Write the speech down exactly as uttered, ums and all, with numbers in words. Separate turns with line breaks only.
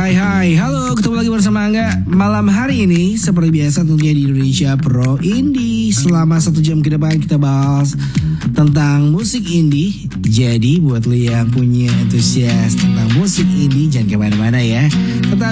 Hai hai, halo, ketemu lagi bersama Angga. Malam hari ini seperti biasa tentunya di Indonesia Pro Indie. Selama satu jam ke depan kita bahas tentang musik indie. Jadi buat lo yang punya antusias tentang musik indie, jangan kemana-mana ya. Tetap